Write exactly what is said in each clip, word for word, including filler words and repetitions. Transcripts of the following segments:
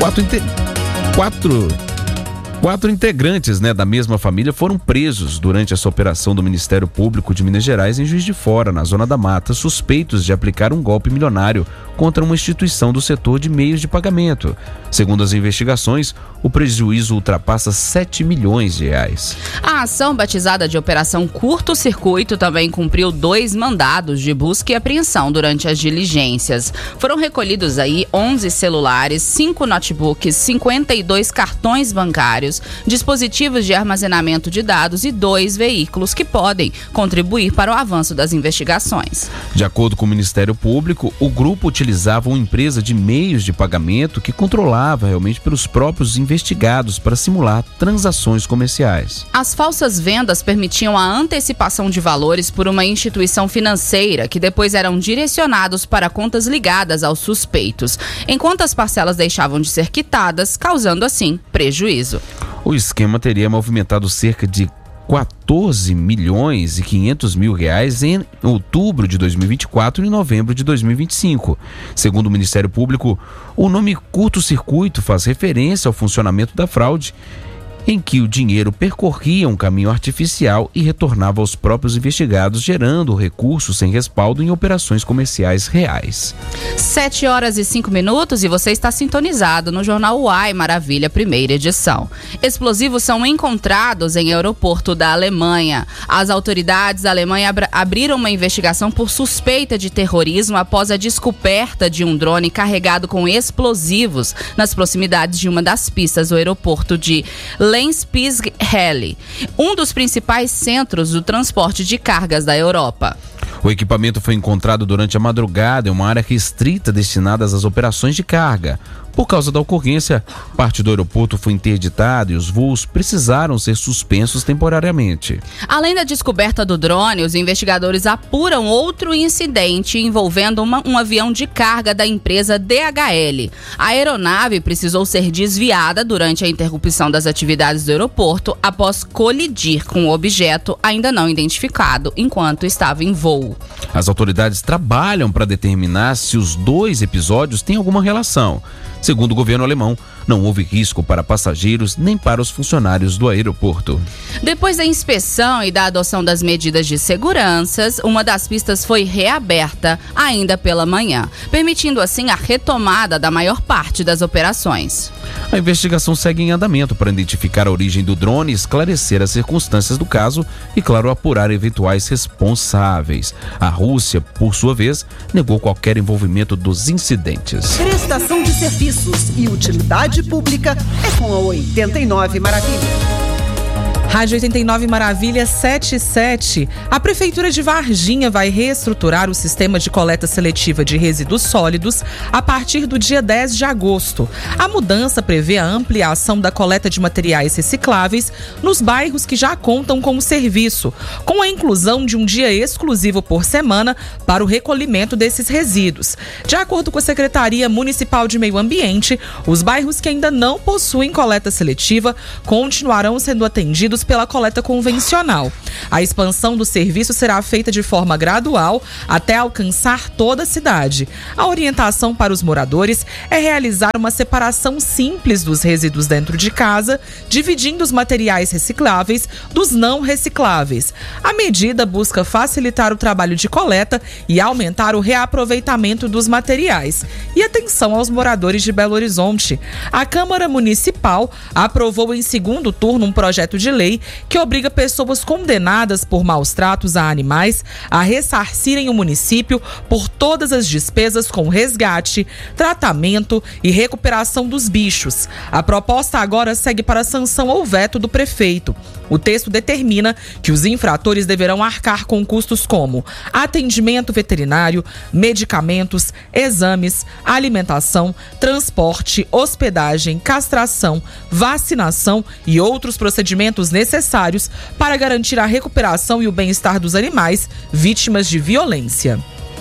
Quatro, inte... Quatro... Quatro integrantes, né, da mesma família foram presos durante essa operação do Ministério Público de Minas Gerais em Juiz de Fora, na Zona da Mata, suspeitos de aplicar um golpe milionário contra uma instituição do setor de meios de pagamento. Segundo as investigações, o prejuízo ultrapassa sete milhões de reais. A ação, batizada de Operação Curto Circuito, também cumpriu dois mandados de busca e apreensão durante as diligências. Foram recolhidos aí onze celulares, cinco notebooks, cinquenta e dois cartões bancários, dispositivos de armazenamento de dados e dois veículos que podem contribuir para o avanço das investigações. De acordo com o Ministério Público, o grupo utilizava uma empresa de meios de pagamento que controlava realmente pelos próprios investigados para simular transações comerciais. As falsas vendas permitiam a antecipação de valores por uma instituição financeira que depois eram direcionados para contas ligadas aos suspeitos, enquanto as parcelas deixavam de ser quitadas, causando assim prejuízo. O esquema teria movimentado cerca de quatorze milhões e quinhentos mil reais em outubro de dois mil e vinte e quatro e novembro de dois mil e vinte e cinco. Segundo o Ministério Público, o nome curto-circuito faz referência ao funcionamento da fraude, em que o dinheiro percorria um caminho artificial e retornava aos próprios investigados, gerando recursos sem respaldo em operações comerciais reais. Sete horas e cinco minutos e você está sintonizado no Jornal Uai Maravilha, primeira edição. Explosivos são encontrados em aeroporto da Alemanha. As autoridades da Alemanha ab- abriram uma investigação por suspeita de terrorismo após a descoberta de um drone carregado com explosivos nas proximidades de uma das pistas do aeroporto de Lenzpizg-Halle, um dos principais centros do transporte de cargas da Europa. O equipamento foi encontrado durante a madrugada em uma área restrita destinada às operações de carga. Por causa da ocorrência, parte do aeroporto foi interditada e os voos precisaram ser suspensos temporariamente. Além da descoberta do drone, os investigadores apuram outro incidente envolvendo uma, um avião de carga da empresa D H L. A aeronave precisou ser desviada durante a interrupção das atividades do aeroporto após colidir com um objeto ainda não identificado enquanto estava em voo. As autoridades trabalham para determinar se os dois episódios têm alguma relação. Segundo o governo alemão, não houve risco para passageiros nem para os funcionários do aeroporto. Depois da inspeção e da adoção das medidas de segurança, uma das pistas foi reaberta ainda pela manhã, permitindo assim a retomada da maior parte das operações. A investigação segue em andamento para identificar a origem do drone, esclarecer as circunstâncias do caso e, claro, apurar eventuais responsáveis. A Rússia, por sua vez, negou qualquer envolvimento dos incidentes. Prestação de serviços e utilidade pública é com a oitenta e nove Maravilha. Rádio oitenta e nove Maravilha sete sete. A Prefeitura de Varginha vai reestruturar o sistema de coleta seletiva de resíduos sólidos a partir do dia dez de agosto. A mudança prevê a ampliação da coleta de materiais recicláveis nos bairros que já contam com o serviço, com a inclusão de um dia exclusivo por semana para o recolhimento desses resíduos. De acordo com a Secretaria Municipal de Meio Ambiente, os bairros que ainda não possuem coleta seletiva continuarão sendo atendidos pela coleta convencional. A expansão do serviço será feita de forma gradual até alcançar toda a cidade. A orientação para os moradores é realizar uma separação simples dos resíduos dentro de casa, dividindo os materiais recicláveis dos não recicláveis. A medida busca facilitar o trabalho de coleta e aumentar o reaproveitamento dos materiais. E atenção aos moradores de Belo Horizonte. A Câmara Municipal aprovou em segundo turno um projeto de lei que obriga pessoas condenadas por maus tratos a animais a ressarcirem o município por todas as despesas com resgate, tratamento e recuperação dos bichos. A proposta agora segue para a sanção ou veto do prefeito. O texto determina que os infratores deverão arcar com custos como atendimento veterinário, medicamentos, exames, alimentação, transporte, hospedagem, castração, vacinação e outros procedimentos necessários para garantir a recuperação e o bem-estar dos animais vítimas de violência.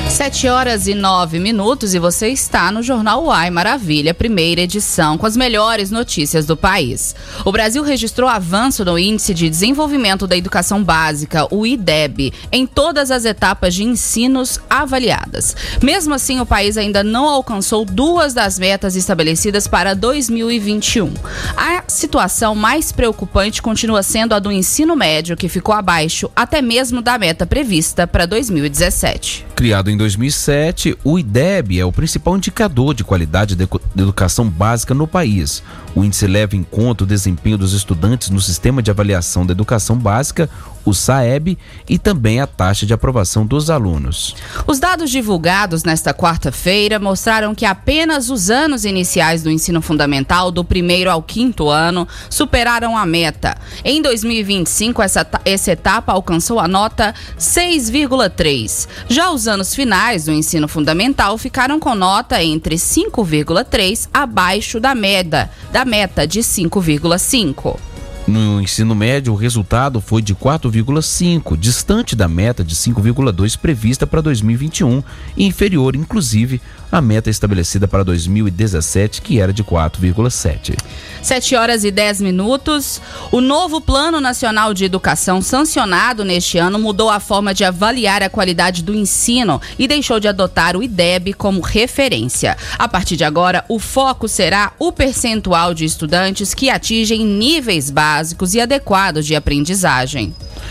Sete horas e nove minutos e você está no Jornal Uai Maravilha, primeira edição, com as melhores notícias do país. O Brasil registrou avanço no Índice de Desenvolvimento da Educação Básica, o I D E B, em todas as etapas de ensinos avaliadas. Mesmo assim, o país ainda não alcançou duas das metas estabelecidas para dois mil e vinte e um. A situação mais preocupante continua sendo a do ensino médio, que ficou abaixo até mesmo da meta prevista para dois mil e dezessete. Criado em dois mil e sete, o I D E B é o principal indicador de qualidade de educação básica no país. O índice leva em conta o desempenho dos estudantes no Sistema de Avaliação da Educação Básica, o SAEB, e também a taxa de aprovação dos alunos. Os dados divulgados nesta quarta-feira mostraram que apenas os anos iniciais do ensino fundamental, do primeiro ao quinto ano, superaram a meta. Em dois mil e vinte e cinco, essa, essa etapa alcançou a nota seis vírgula três. Já os anos finais do ensino fundamental ficaram com nota entre cinco vírgula três abaixo da meta, da meta de cinco vírgula cinco. No ensino médio, o resultado foi de quatro vírgula cinco, distante da meta de cinco vírgula dois prevista para dois mil e vinte e um e inferior, inclusive, à meta estabelecida para dois mil e dezessete, que era de quatro vírgula sete. sete horas e dez minutos. O novo Plano Nacional de Educação, sancionado neste ano, mudou a forma de avaliar a qualidade do ensino e deixou de adotar o I D E B como referência. A partir de agora, o foco será o percentual de estudantes que atingem níveis básicos básicos e adequados de aprendizagem.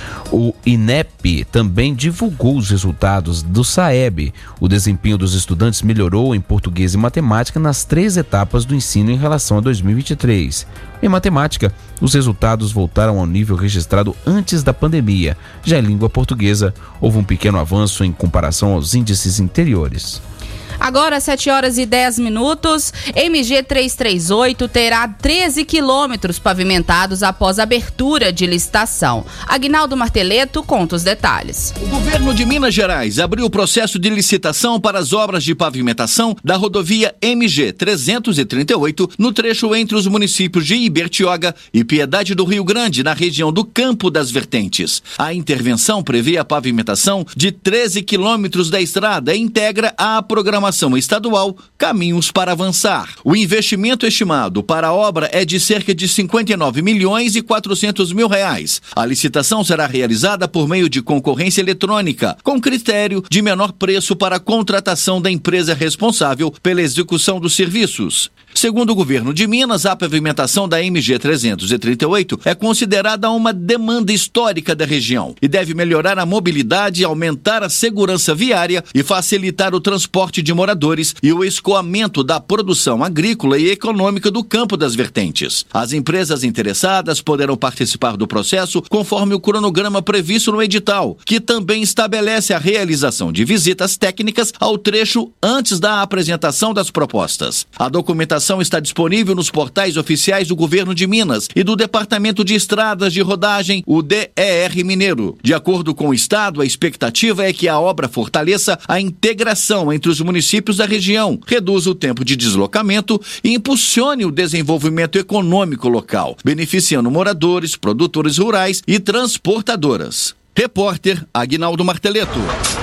O INEP também divulgou os resultados do SAEB. O desempenho dos estudantes melhorou em português e matemática nas três etapas do ensino em relação a dois mil e vinte e três. Em matemática, os resultados voltaram ao nível registrado antes da pandemia. Já em língua portuguesa, houve um pequeno avanço em comparação aos índices anteriores. Agora, sete horas e dez minutos, M G trezentos e trinta e oito terá treze quilômetros pavimentados após abertura de licitação. Aguinaldo Marteleto conta os detalhes. O governo de Minas Gerais abriu o processo de licitação para as obras de pavimentação da rodovia M G trezentos e trinta e oito no trecho entre os municípios de Ibertioga e Piedade do Rio Grande, na região do Campo das Vertentes. A intervenção prevê a pavimentação de treze quilômetros da estrada e integra a programação estadual Caminhos para Avançar. O investimento estimado para a obra é de cerca de cinquenta e nove milhões e quatrocentos mil reais. A licitação será realizada por meio de concorrência eletrônica, com critério de menor preço para a contratação da empresa responsável pela execução dos serviços. Segundo o governo de Minas, a pavimentação da M G trezentos e trinta e oito é considerada uma demanda histórica da região e deve melhorar a mobilidade, aumentar a segurança viária e facilitar o transporte de moradores e o escoamento da produção agrícola e econômica do Campo das Vertentes. As empresas interessadas poderão participar do processo conforme o cronograma previsto no edital, que também estabelece a realização de visitas técnicas ao trecho antes da apresentação das propostas. A documentação está disponível nos portais oficiais do Governo de Minas e do Departamento de Estradas de Rodagem, o D E R Mineiro. De acordo com o Estado, a expectativa é que a obra fortaleça a integração entre os municípios da região, reduza o tempo de deslocamento e impulsione o desenvolvimento econômico local, beneficiando moradores, produtores rurais e transportadoras. Repórter Aguinaldo Marteleto.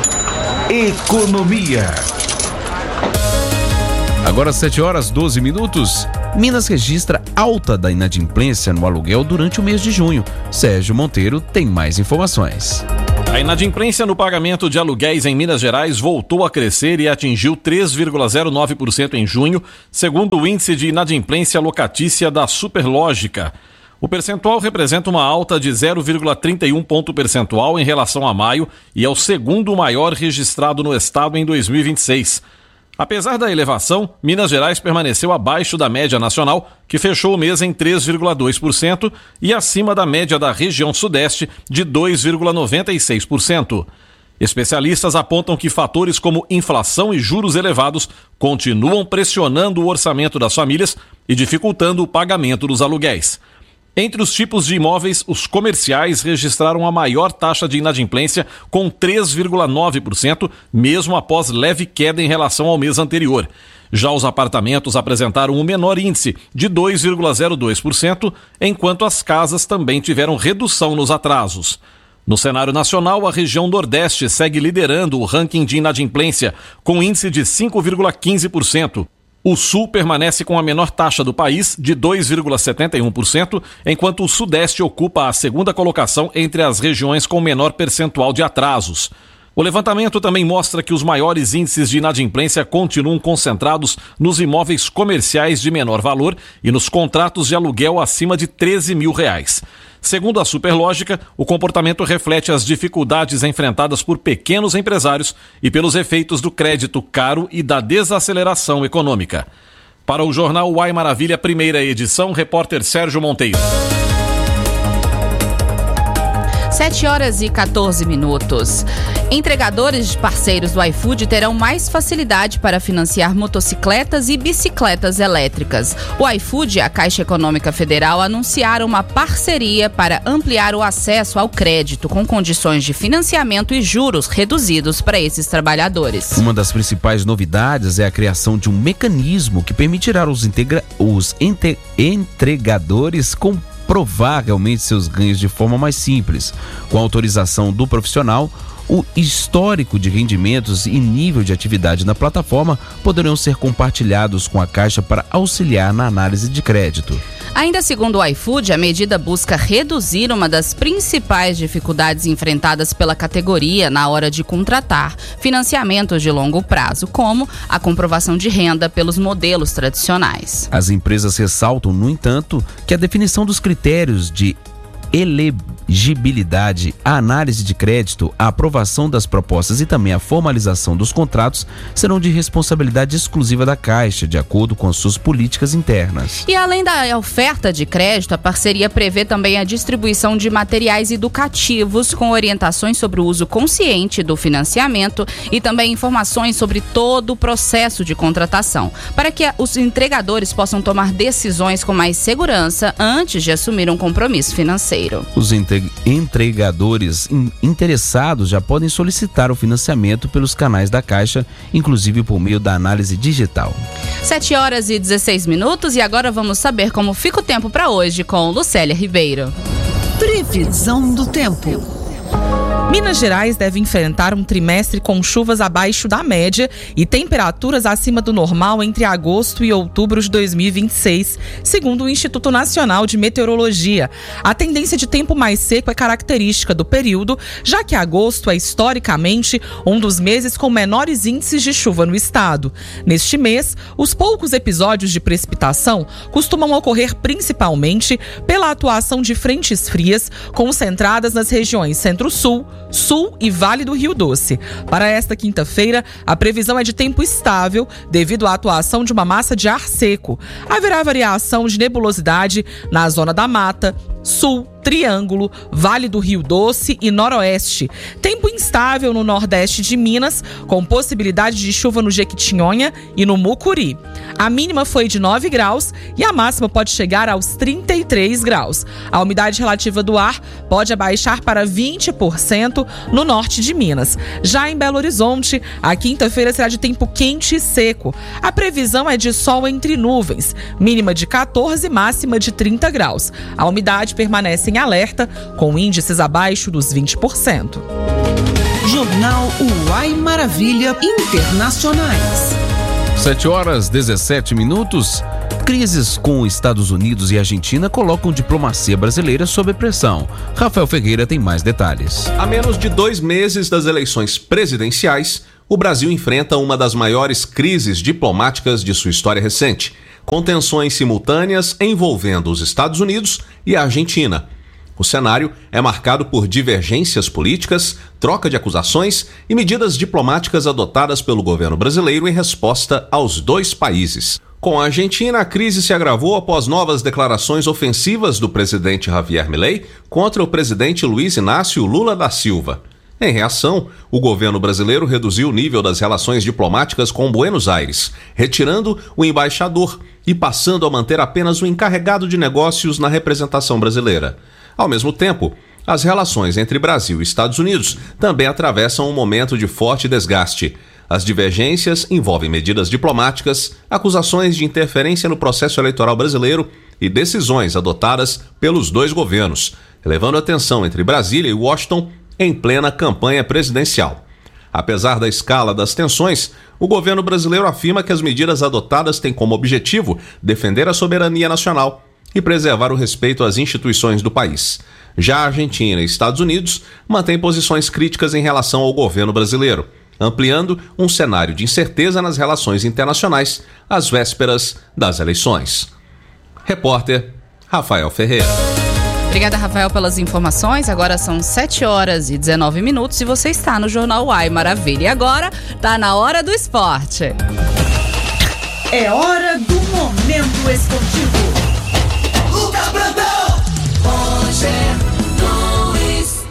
Economia. Agora sete horas e doze minutos. Minas registra alta da inadimplência no aluguel durante o mês de junho. Sérgio Monteiro tem mais informações. A inadimplência no pagamento de aluguéis em Minas Gerais voltou a crescer e atingiu três vírgula zero nove por cento em junho, segundo o índice de inadimplência locatícia da Superlógica. O percentual representa uma alta de zero vírgula trinta e um ponto percentual em relação a maio e é o segundo maior registrado no estado em dois mil e vinte e seis. Apesar da elevação, Minas Gerais permaneceu abaixo da média nacional, que fechou o mês em três vírgula dois por cento e acima da média da região sudeste, de dois vírgula noventa e seis por cento. Especialistas apontam que fatores como inflação e juros elevados continuam pressionando o orçamento das famílias e dificultando o pagamento dos aluguéis. Entre os tipos de imóveis, os comerciais registraram a maior taxa de inadimplência, com três vírgula nove por cento, mesmo após leve queda em relação ao mês anterior. Já os apartamentos apresentaram um menor índice, de dois vírgula zero dois por cento, enquanto as casas também tiveram redução nos atrasos. No cenário nacional, a região Nordeste segue liderando o ranking de inadimplência, com índice de cinco vírgula quinze por cento. O Sul permanece com a menor taxa do país, de dois vírgula setenta e um por cento, enquanto o Sudeste ocupa a segunda colocação entre as regiões com menor percentual de atrasos. O levantamento também mostra que os maiores índices de inadimplência continuam concentrados nos imóveis comerciais de menor valor e nos contratos de aluguel acima de treze mil reais. Segundo a Superlógica, o comportamento reflete as dificuldades enfrentadas por pequenos empresários e pelos efeitos do crédito caro e da desaceleração econômica. Para o jornal Uai Maravilha, primeira edição, repórter Sérgio Monteiro. sete horas e quatorze minutos. Entregadores de parceiros do iFood terão mais facilidade para financiar motocicletas e bicicletas elétricas. O iFood e a Caixa Econômica Federal anunciaram uma parceria para ampliar o acesso ao crédito com condições de financiamento e juros reduzidos para esses trabalhadores. Uma das principais novidades é a criação de um mecanismo que permitirá os, integra- os entre- entregadores com provar realmente seus ganhos de forma mais simples. Com a autorização do profissional, o histórico de rendimentos e nível de atividade na plataforma poderão ser compartilhados com a Caixa para auxiliar na análise de crédito. Ainda segundo o iFood, a medida busca reduzir uma das principais dificuldades enfrentadas pela categoria na hora de contratar financiamentos de longo prazo, como a comprovação de renda pelos modelos tradicionais. As empresas ressaltam, no entanto, que a definição dos critérios de elegibilidade, a análise de crédito, a aprovação das propostas e também a formalização dos contratos serão de responsabilidade exclusiva da Caixa, de acordo com as suas políticas internas. E além da oferta de crédito, a parceria prevê também a distribuição de materiais educativos com orientações sobre o uso consciente do financiamento e também informações sobre todo o processo de contratação, para que os entregadores possam tomar decisões com mais segurança antes de assumir um compromisso financeiro. Os entregadores interessados já podem solicitar o financiamento pelos canais da Caixa, inclusive por meio da análise digital. sete horas e dezesseis minutos e agora vamos saber como fica o tempo para hoje com Lucélia Ribeiro. Previsão do tempo. Minas Gerais deve enfrentar um trimestre com chuvas abaixo da média e temperaturas acima do normal entre agosto e outubro de dois mil e vinte e seis, segundo o Instituto Nacional de Meteorologia. A tendência de tempo mais seco é característica do período, já que agosto é historicamente um dos meses com menores índices de chuva no estado. Neste mês, os poucos episódios de precipitação costumam ocorrer principalmente pela atuação de frentes frias concentradas nas regiões Centro-Sul, Sul e Vale do Rio Doce. Para esta quinta-feira, a previsão é de tempo estável devido à atuação de uma massa de ar seco. Haverá variação de nebulosidade na zona da Mata, Sul, Triângulo, Vale do Rio Doce e Noroeste. Tempo instável no Nordeste de Minas, com possibilidade de chuva no Jequitinhonha e no Mucuri. A mínima foi de nove graus e a máxima pode chegar aos trinta e três graus. A umidade relativa do ar pode abaixar para vinte por cento no norte de Minas. Já em Belo Horizonte, a quinta-feira será de tempo quente e seco. A previsão é de sol entre nuvens, mínima de quatorze, máxima de trinta graus. A umidade permanece em alerta, com índices abaixo dos vinte por cento. Jornal Uai Maravilha Internacionais. sete horas e dezessete minutos. Crises com Estados Unidos e Argentina colocam diplomacia brasileira sob pressão. Rafael Ferreira tem mais detalhes. Há menos de dois meses das eleições presidenciais, o Brasil enfrenta uma das maiores crises diplomáticas de sua história recente, com tensões simultâneas envolvendo os Estados Unidos e a Argentina. O cenário é marcado por divergências políticas, troca de acusações e medidas diplomáticas adotadas pelo governo brasileiro em resposta aos dois países. Com a Argentina, a crise se agravou após novas declarações ofensivas do presidente Javier Milei contra o presidente Luiz Inácio Lula da Silva. Em reação, o governo brasileiro reduziu o nível das relações diplomáticas com Buenos Aires, retirando o embaixador e passando a manter apenas o encarregado de negócios na representação brasileira. Ao mesmo tempo, as relações entre Brasil e Estados Unidos também atravessam um momento de forte desgaste. As divergências envolvem medidas diplomáticas, acusações de interferência no processo eleitoral brasileiro e decisões adotadas pelos dois governos. elevando a tensão entre Brasília e Washington em plena campanha presidencial. Apesar da escala das tensões, o governo brasileiro afirma que as medidas adotadas têm como objetivo defender a soberania nacional e preservar o respeito às instituições do país. Já a Argentina e Estados Unidos mantêm posições críticas em relação ao governo brasileiro, ampliando um cenário de incerteza nas relações internacionais às vésperas das eleições. Repórter Rafael Ferreira. Obrigada, Rafael, pelas informações. Agora são sete horas e dezenove minutos e você está no Jornal Uai Maravilha. E agora tá na hora do esporte. É hora do Momento Esportivo. Lucas Brandão, Roger Luiz.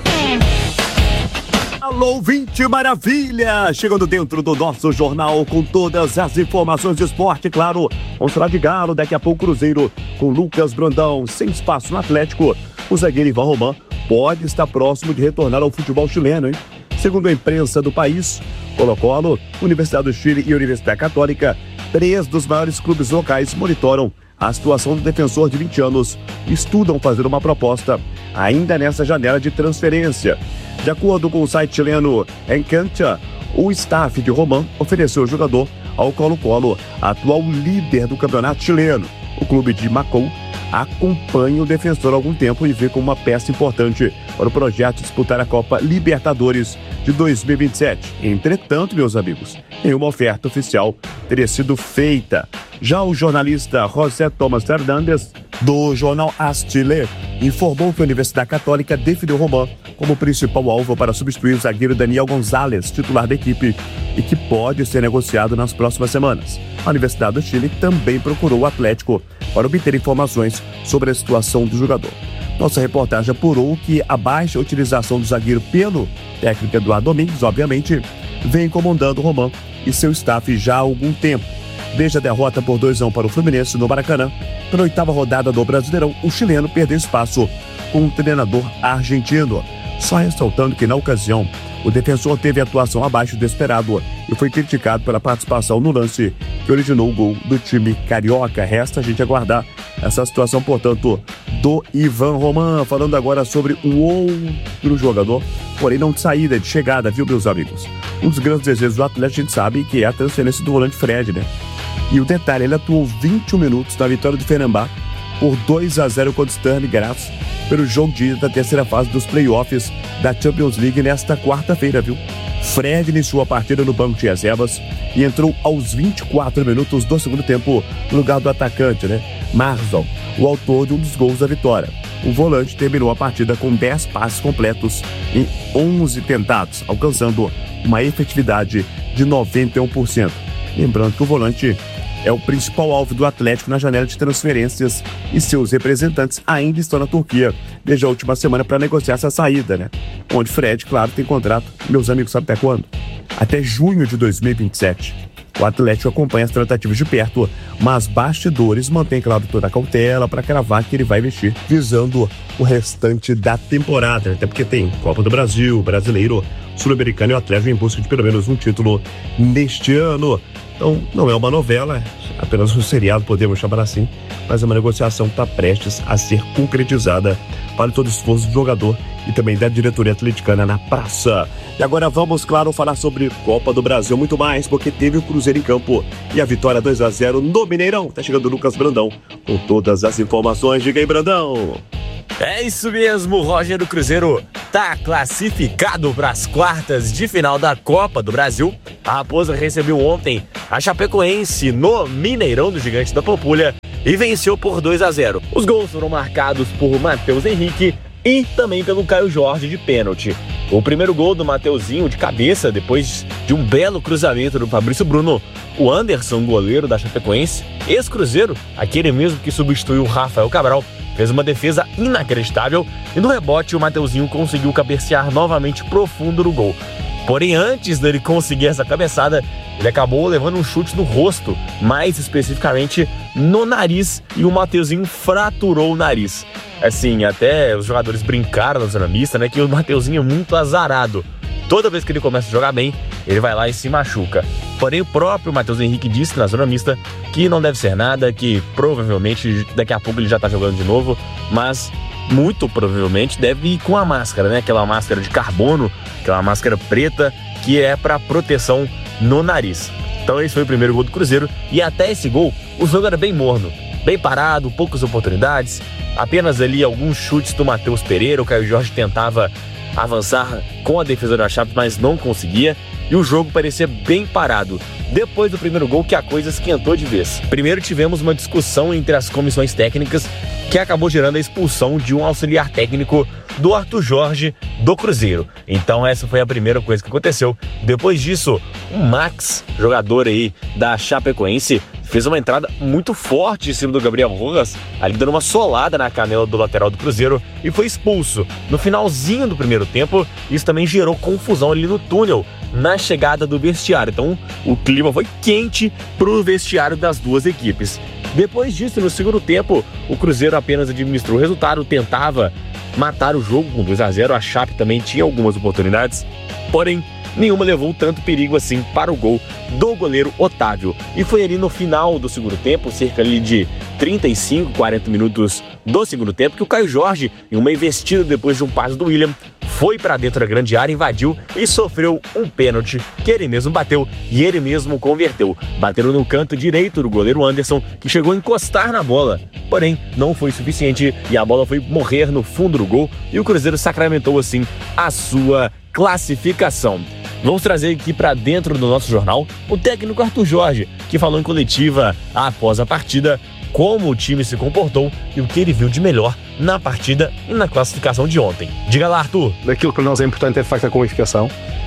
Alô, ouvinte maravilha! Chegando dentro do nosso jornal com todas as informações de esporte, claro. Vamos falar de Galo, daqui a pouco Cruzeiro com Lucas Brandão, sem espaço no Atlético. O zagueiro Ivan Román pode estar próximo de retornar ao futebol chileno, hein? Segundo a imprensa do país, Colo-Colo, Universidade do Chile e Universidade Católica, três dos maiores clubes locais monitoram a situação do defensor de vinte anos e estudam fazer uma proposta ainda nessa janela de transferência. De acordo com o site chileno Encancha, o staff de Román ofereceu o jogador ao Colo-Colo, atual líder do campeonato chileno. O clube de Macau acompanha o defensor há algum tempo e vê como uma peça importante para o projeto de disputar a Copa Libertadores de dois mil e vinte e sete. Entretanto, meus amigos, nenhuma oferta oficial teria sido feita. Já o jornalista José Tomás Fernandes, do jornal AS Chile, informou que a Universidade Católica definiu Román como principal alvo para substituir o zagueiro Daniel Gonzalez, titular da equipe, e que pode ser negociado nas próximas semanas. A Universidade do Chile também procurou o Atlético para obter informações sobre a situação do jogador. Nossa reportagem apurou que a baixa utilização do zagueiro pelo técnico Eduardo Domingues, obviamente, vem incomodando Román e seu staff já há algum tempo. Desde a derrota por dois a um para o Fluminense no Maracanã, pela oitava rodada do Brasileirão, o chileno perdeu espaço com o treinador argentino. Só ressaltando que, na ocasião, o defensor teve atuação abaixo do esperado e foi criticado pela participação no lance que originou o gol do time carioca. Resta a gente aguardar essa situação, portanto, do Ivan Román. Falando agora sobre um outro jogador, porém não de saída, de chegada, viu, meus amigos? Um dos grandes desejos do atleta, a gente sabe que é a transferência do volante Fred, né? E o detalhe, ele atuou vinte e um minutos na vitória do Fenerbahçe por dois a zero contra o Sturm Graz pelo jogo de ida da terceira fase dos playoffs da Champions League nesta quarta-feira, viu? Fred iniciou a partida no banco de reservas e entrou aos vinte e quatro minutos do segundo tempo no lugar do atacante, né? Marzon, o autor de um dos gols da vitória. O volante terminou a partida com dez passes completos em onze tentados, alcançando uma efetividade de noventa e um por cento. Lembrando que o volante é o principal alvo do Atlético na janela de transferências e seus representantes ainda estão na Turquia desde a última semana para negociar essa saída, né? Onde Fred, claro, tem contrato, meus amigos, sabe até quando? Até junho de dois mil e vinte e sete. O Atlético acompanha as tratativas de perto, mas bastidores mantém, claro, toda a cautela para cravar que ele vai investir visando o restante da temporada, até porque tem Copa do Brasil, Brasileiro, Sul-Americano e o Atlético em busca de pelo menos um título neste ano. Então, não é uma novela, apenas um seriado, podemos chamar assim, mas é uma negociação que está prestes a ser concretizada para todo o esforço do jogador e também da diretoria atleticana na praça. E agora vamos, claro, falar sobre Copa do Brasil, muito mais, porque teve o Cruzeiro em campo e a vitória dois a zero no Mineirão. Tá chegando o Lucas Brandão com todas as informações. Diga aí, Brandão. É isso mesmo, Roger. O Cruzeiro tá classificado para as quartas de final da Copa do Brasil. A Raposa recebeu ontem a Chapecoense no Mineirão do Gigante da Pampulha e venceu por dois a zero. Os gols foram marcados por Matheus Henrique e também pelo Caio Jorge de pênalti. O primeiro gol do Mateuzinho de cabeça, depois de um belo cruzamento do Fabrício Bruno. O Anderson, goleiro da Chapecoense, ex-Cruzeiro, aquele mesmo que substituiu o Rafael Cabral, fez uma defesa inacreditável e no rebote o Mateuzinho conseguiu cabecear novamente profundo no gol. Porém, antes dele conseguir essa cabeçada, ele acabou levando um chute no rosto, mais especificamente no nariz, e o Mateuzinho fraturou o nariz. Assim, até os jogadores brincaram na zona mista, né, que o Mateuzinho é muito azarado. Toda vez que ele começa a jogar bem, ele vai lá e se machuca. Porém, o próprio Matheus Henrique disse na zona mista que não deve ser nada, que provavelmente daqui a pouco ele já tá jogando de novo, mas muito provavelmente deve ir com a máscara, né? Aquela máscara de carbono, aquela máscara preta que é para proteção no nariz. Então esse foi o primeiro gol do Cruzeiro e até esse gol o jogo era bem morno, bem parado, poucas oportunidades, apenas ali alguns chutes do Matheus Pereira. O Caio Jorge tentava avançar com a defesa da Chape, mas não conseguia e o jogo parecia bem parado. Depois do primeiro gol que a coisa esquentou de vez. Primeiro tivemos uma discussão entre as comissões técnicas que acabou gerando a expulsão de um auxiliar técnico do Arthur Jorge do Cruzeiro. Então essa foi a primeira coisa que aconteceu. Depois disso, o Max, jogador aí da Chapecoense, fez uma entrada muito forte em cima do Gabriel Rojas, ali dando uma solada na canela do lateral do Cruzeiro e foi expulso. No finalzinho do primeiro tempo, isso também gerou confusão ali no túnel, na chegada do vestiário. Então o clima foi quente pro vestiário das duas equipes. Depois disso, no segundo tempo, o Cruzeiro apenas administrou o resultado, tentava matar o jogo com dois a zero. A Chape também tinha algumas oportunidades, porém nenhuma levou tanto perigo assim para o gol do goleiro Otávio. E foi ali no final do segundo tempo, cerca ali de trinta e cinco, quarenta minutos do segundo tempo, que o Caio Jorge, em uma investida depois de um passe do William, foi para dentro da grande área, invadiu e sofreu um pênalti que ele mesmo bateu e ele mesmo converteu. Bateram no canto direito do goleiro Anderson, que chegou a encostar na bola, porém não foi suficiente e a bola foi morrer no fundo do gol e o Cruzeiro sacramentou assim a sua classificação. Vamos trazer aqui para dentro do nosso jornal o técnico Arthur Jorge, que falou em coletiva após a partida como o time se comportou e o que ele viu de melhor na partida e na classificação de ontem. Diga lá, Arthur. Aquilo que para nós é importante é de facto a qualificação.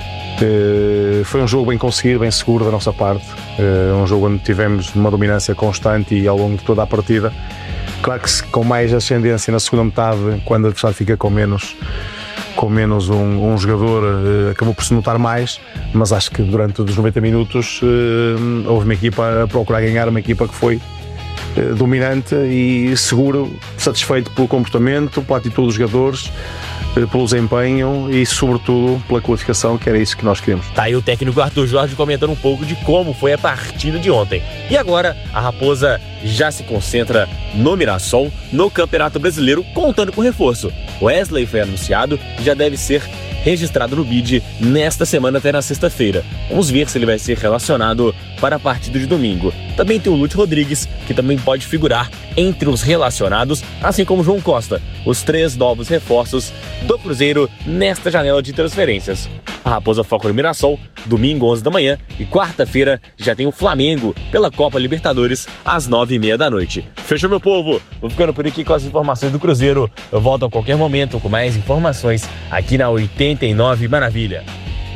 Uh, foi um jogo bem conseguido, bem seguro da nossa parte. Uh, um jogo onde tivemos uma dominância constante e ao longo de toda a partida. Claro que com mais ascendência na segunda metade, quando o adversário fica com menos, com menos um, um jogador, uh, acabou por se notar mais, mas acho que durante os noventa minutos uh, houve uma equipa a procurar ganhar, uma equipa que foi dominante e seguro, satisfeito pelo comportamento, pela atitude dos jogadores, pelo desempenho e sobretudo pela qualificação, que era isso que nós queremos. Tá aí o técnico Arthur Jorge comentando um pouco de como foi a partida de ontem. E agora a Raposa já se concentra no Mirassol, no Campeonato Brasileiro, contando com reforço. Wesley foi anunciado e já deve ser registrado no B I D nesta semana até na sexta-feira. Vamos ver se ele vai ser relacionado para a partida de domingo. Também tem o Lúcio Rodrigues, que também pode figurar entre os relacionados, assim como o João Costa, os três novos reforços do Cruzeiro nesta janela de transferências. A Raposa foca no Mirassol, domingo, onze da manhã, e quarta-feira já tem o Flamengo pela Copa Libertadores, às nove e meia da noite. Fechou, meu povo? Vou ficando por aqui com as informações do Cruzeiro. Eu volto a qualquer momento com mais informações aqui na oitenta e nove Maravilha.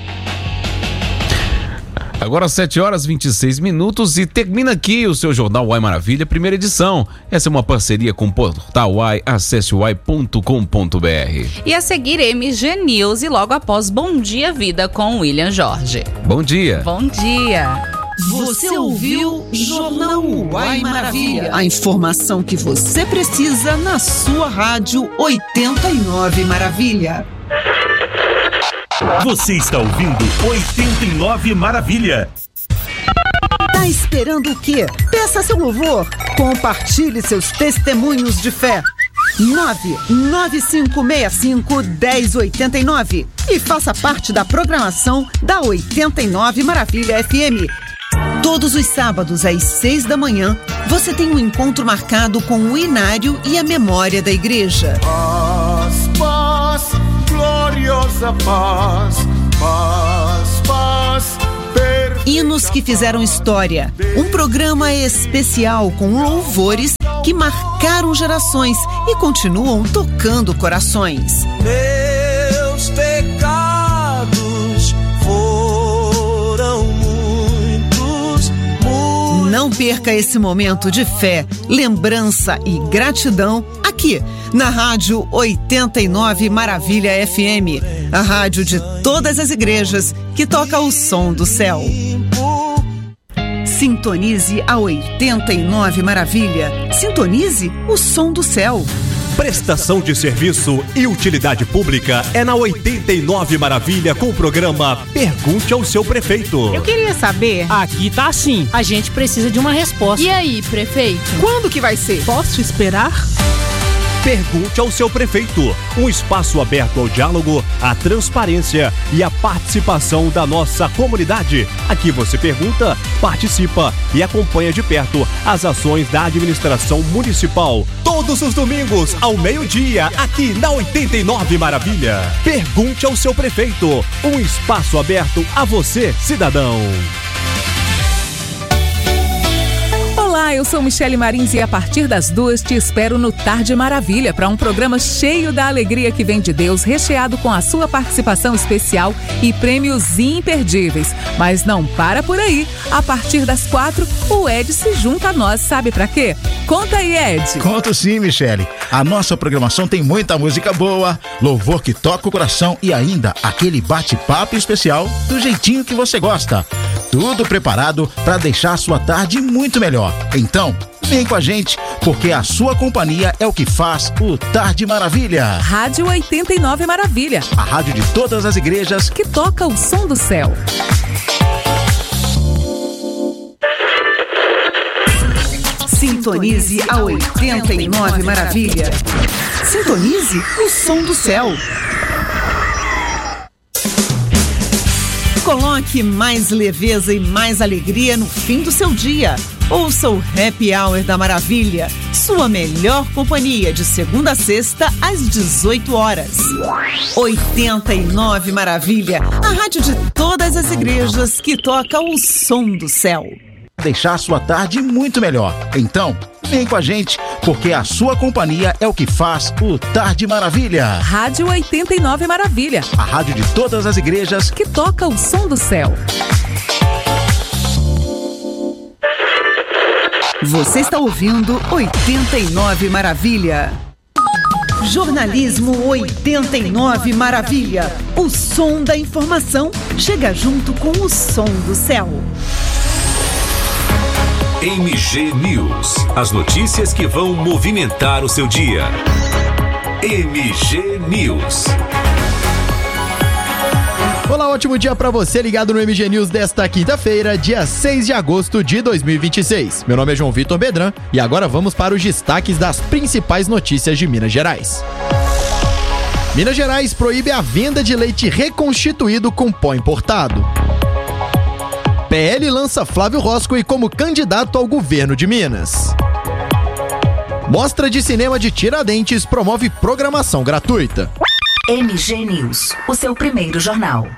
Agora sete horas e vinte e seis minutos e termina aqui o seu Jornal Uai Maravilha, primeira edição. Essa é uma parceria com o Portal Uai, acesse uai ponto com ponto br. E a seguir M G News e logo após Bom Dia Vida com William Jorge. Bom dia. Bom dia. Você ouviu Jornal Uai Maravilha. A informação que você precisa na sua rádio oitenta e nove Maravilha. Você está ouvindo oitenta e nove Maravilha. Tá esperando o quê? Peça seu louvor. Compartilhe seus testemunhos de fé. nove nove cinco seis cinco um zero oito nove e faça parte da programação da oitenta e nove Maravilha F M. Todos os sábados às seis da manhã, você tem um encontro marcado com o Inário e a memória da igreja. Paz, paz, gloriosa paz, paz, paz. Hinos que fizeram história. Um programa especial com louvores que marcaram gerações e continuam tocando corações. Meus pecados foram muitos, muitos. Não perca esse momento de fé, lembrança e gratidão aqui na Rádio oitenta e nove Maravilha F M, a rádio de todas as igrejas que toca o som do céu. Sintonize a oitenta e nove Maravilha. Sintonize o som do céu. Prestação de serviço e utilidade pública é na oitenta e nove Maravilha com o programa Pergunte ao Seu Prefeito. Eu queria saber. Aqui tá assim. A gente precisa de uma resposta. E aí, prefeito? Quando que vai ser? Posso esperar? Pergunte ao seu prefeito. Um espaço aberto ao diálogo, à transparência e à participação da nossa comunidade. Aqui você pergunta, participa e acompanha de perto as ações da administração municipal. Todos os domingos, ao meio-dia, aqui na oitenta e nove Maravilha. Pergunte ao seu prefeito. Um espaço aberto a você, cidadão. Olá, eu sou Michele Marins e a partir das duas te espero no Tarde Maravilha para um programa cheio da alegria que vem de Deus, recheado com a sua participação especial e prêmios imperdíveis. Mas não para por aí. A partir das quatro, o Ed se junta a nós. Sabe pra quê? Conta aí, Ed. Conto sim, Michele. A nossa programação tem muita música boa, louvor que toca o coração e ainda aquele bate-papo especial do jeitinho que você gosta. Tudo preparado para deixar a sua tarde muito melhor. Então, vem com a gente, porque a sua companhia é o que faz o Tarde Maravilha. Rádio oitenta e nove Maravilha. A rádio de todas as igrejas que toca o som do céu. Sintonize a oitenta e nove Maravilha. Sintonize o som do céu. Coloque mais leveza e mais alegria no fim do seu dia. Ouça o Happy Hour da Maravilha, sua melhor companhia de segunda a sexta às dezoito horas. oitenta e nove Maravilha, a rádio de todas as igrejas que toca o som do céu. Deixar a sua tarde muito melhor. Então, vem com a gente, porque a sua companhia é o que faz o Tarde Maravilha. Rádio oitenta e nove Maravilha. A rádio de todas as igrejas que toca o som do céu. Você está ouvindo oitenta e nove Maravilha. Jornalismo oitenta e nove Maravilha. O som da informação chega junto com o som do céu. M G News. As notícias que vão movimentar o seu dia. M G News. Olá, ótimo dia pra você ligado no M G News desta quinta-feira, dia seis de agosto de dois mil e vinte e seis. Meu nome é João Vitor Bedran e agora vamos para os destaques das principais notícias de Minas Gerais. Minas Gerais proíbe a venda de leite reconstituído com pó importado. P L lança Flávio Roscoe como candidato ao governo de Minas. Mostra de cinema de Tiradentes promove programação gratuita. M G News, o seu primeiro jornal.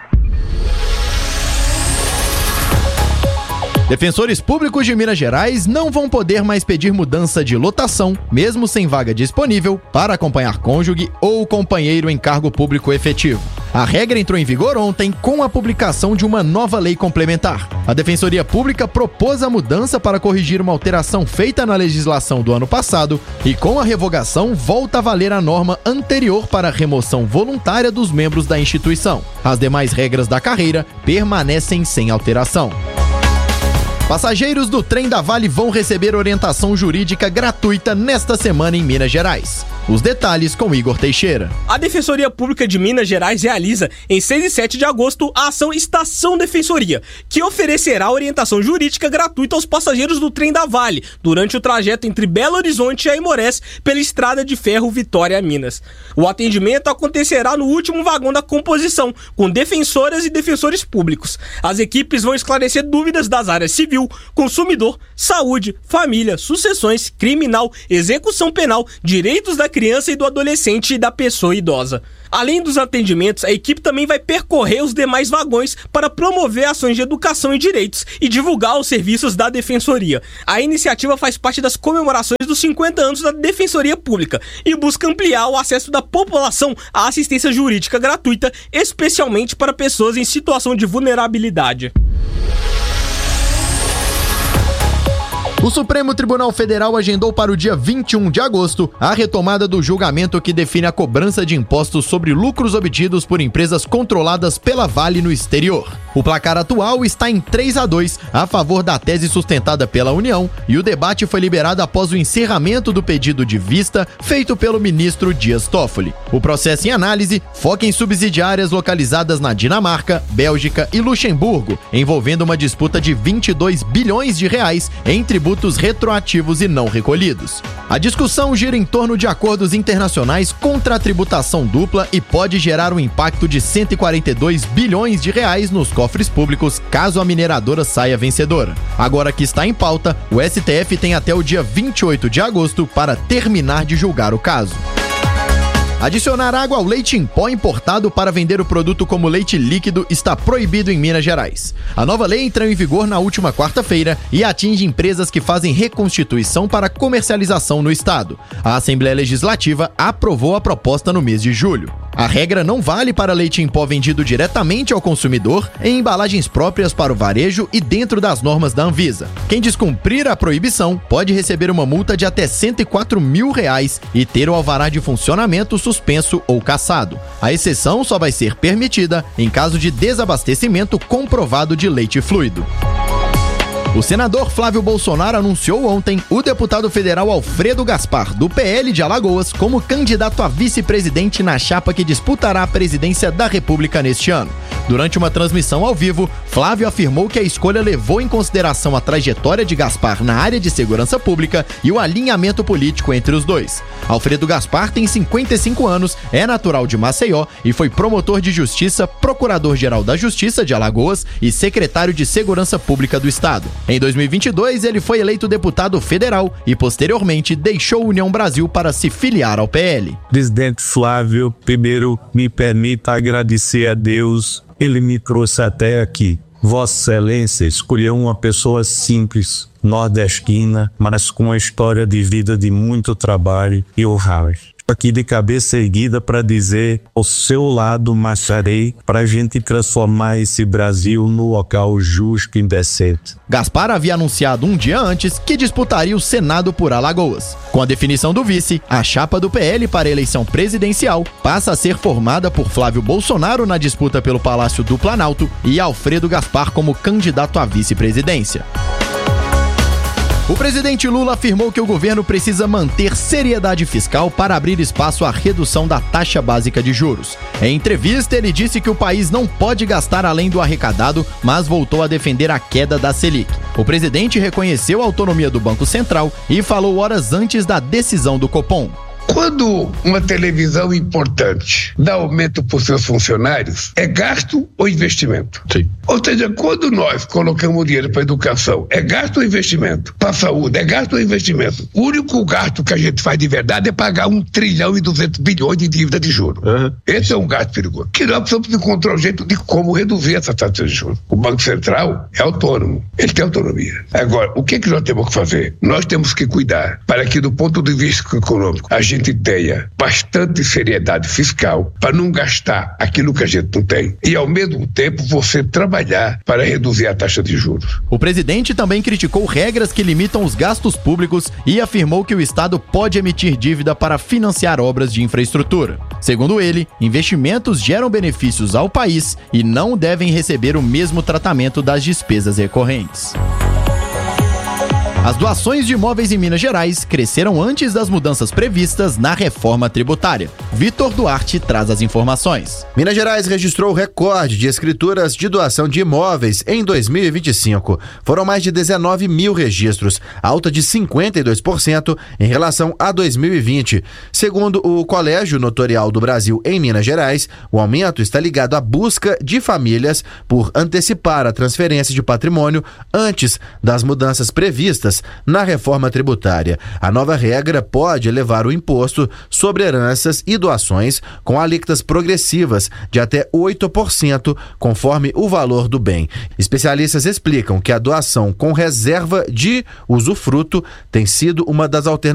Defensores públicos de Minas Gerais não vão poder mais pedir mudança de lotação, mesmo sem vaga disponível, para acompanhar cônjuge ou companheiro em cargo público efetivo. A regra entrou em vigor ontem com a publicação de uma nova lei complementar. A Defensoria Pública propôs a mudança para corrigir uma alteração feita na legislação do ano passado e, com a revogação, volta a valer a norma anterior para a remoção voluntária dos membros da instituição. As demais regras da carreira permanecem sem alteração. Passageiros do trem da Vale vão receber orientação jurídica gratuita nesta semana em Minas Gerais. Os detalhes com Igor Teixeira. A Defensoria Pública de Minas Gerais realiza, em seis e sete de agosto, a ação Estação Defensoria, que oferecerá orientação jurídica gratuita aos passageiros do trem da Vale, durante o trajeto entre Belo Horizonte e Aimorés, pela estrada de ferro Vitória a Minas. O atendimento acontecerá no último vagão da composição, com defensoras e defensores públicos. As equipes vão esclarecer dúvidas das áreas civil, consumidor, saúde, família, sucessões, criminal, execução penal, direitos da criança e do adolescente e da pessoa idosa. Além dos atendimentos, a equipe também vai percorrer os demais vagões para promover ações de educação e direitos e divulgar os serviços da Defensoria. A iniciativa faz parte das comemorações dos cinquenta anos da Defensoria Pública e busca ampliar o acesso da população à assistência jurídica gratuita, especialmente para pessoas em situação de vulnerabilidade. O Supremo Tribunal Federal agendou para o dia vinte e um de agosto a retomada do julgamento que define a cobrança de impostos sobre lucros obtidos por empresas controladas pela Vale no exterior. O placar atual está em três a dois a favor da tese sustentada pela União e o debate foi liberado após o encerramento do pedido de vista feito pelo ministro Dias Toffoli. O processo em análise foca em subsidiárias localizadas na Dinamarca, Bélgica e Luxemburgo, envolvendo uma disputa de vinte e dois bilhões de reais em tributos tributos retroativos e não recolhidos. A discussão gira em torno de acordos internacionais contra a tributação dupla e pode gerar um impacto de cento e quarenta e dois bilhões de reais nos cofres públicos caso a mineradora saia vencedora. Agora que está em pauta, o S T F tem até o dia vinte e oito de agosto para terminar de julgar o caso. Adicionar água ao leite em pó importado para vender o produto como leite líquido está proibido em Minas Gerais. A nova lei entrou em vigor na última quarta-feira e atinge empresas que fazem reconstituição para comercialização no estado. A Assembleia Legislativa aprovou a proposta no mês de julho. A regra não vale para leite em pó vendido diretamente ao consumidor, em embalagens próprias para o varejo e dentro das normas da Anvisa. Quem descumprir a proibição pode receber uma multa de até cento e quatro mil reais e ter o alvará de funcionamento suspenso ou cassado. A exceção só vai ser permitida em caso de desabastecimento comprovado de leite fluido. O senador Flávio Bolsonaro anunciou ontem o deputado federal Alfredo Gaspar, do P L de Alagoas, como candidato a vice-presidente na chapa que disputará a presidência da República neste ano. Durante uma transmissão ao vivo, Flávio afirmou que a escolha levou em consideração a trajetória de Gaspar na área de segurança pública e o alinhamento político entre os dois. Alfredo Gaspar tem cinquenta e cinco anos, é natural de Maceió e foi promotor de justiça, procurador-geral da Justiça de Alagoas e secretário de Segurança Pública do Estado. Em dois mil e vinte e dois, ele foi eleito deputado federal e, posteriormente, deixou a União Brasil para se filiar ao P L. Presidente Flávio, primeiro me permita agradecer a Deus, ele me trouxe até aqui. Vossa Excelência escolheu uma pessoa simples, nordestina, mas com uma história de vida de muito trabalho e honra. Aqui de cabeça erguida para dizer, ao seu lado marcharei para a gente transformar esse Brasil no local justo e decente. Gaspar havia anunciado um dia antes que disputaria o Senado por Alagoas. Com a definição do vice, a chapa do P L para a eleição presidencial passa a ser formada por Flávio Bolsonaro na disputa pelo Palácio do Planalto e Alfredo Gaspar como candidato à vice-presidência. O presidente Lula afirmou que o governo precisa manter seriedade fiscal para abrir espaço à redução da taxa básica de juros. Em entrevista, ele disse que o país não pode gastar além do arrecadado, mas voltou a defender a queda da Selic. O presidente reconheceu a autonomia do Banco Central e falou horas antes da decisão do Copom. Quando uma televisão importante dá aumento para os seus funcionários, é gasto ou investimento? Sim. Ou seja, quando nós colocamos dinheiro para a educação, é gasto ou investimento? Para a saúde, é gasto ou investimento? O único gasto que a gente faz de verdade é pagar um trilhão e duzentos bilhões de dívida de juros. Uhum. Esse é um gasto perigoso. Que nós precisamos encontrar um jeito de como reduzir essa taxa de juros. O Banco Central é autônomo, ele tem autonomia. Agora, o que, que nós temos que fazer? Nós temos que cuidar para que, do ponto de vista econômico, a gente tenha bastante seriedade fiscal para não gastar aquilo que a gente não tem e, ao mesmo tempo, você trabalhar para reduzir a taxa de juros. O presidente também criticou regras que limitam os gastos públicos e afirmou que o Estado pode emitir dívida para financiar obras de infraestrutura. Segundo ele, investimentos geram benefícios ao país e não devem receber o mesmo tratamento das despesas recorrentes. As doações de imóveis em Minas Gerais cresceram antes das mudanças previstas na reforma tributária. Vitor Duarte traz as informações. Minas Gerais registrou recorde de escrituras de doação de imóveis em dois mil e vinte e cinco. Foram mais de dezenove mil registros, alta de cinquenta e dois por cento em relação a dois mil e vinte. Segundo o Colégio Notarial do Brasil em Minas Gerais, o aumento está ligado à busca de famílias por antecipar a transferência de patrimônio antes das mudanças previstas na reforma tributária. A nova regra pode elevar o imposto sobre heranças e doações com alíquotas progressivas de até oito por cento, conforme o valor do bem. Especialistas explicam que a doação com reserva de usufruto tem sido uma das alternativas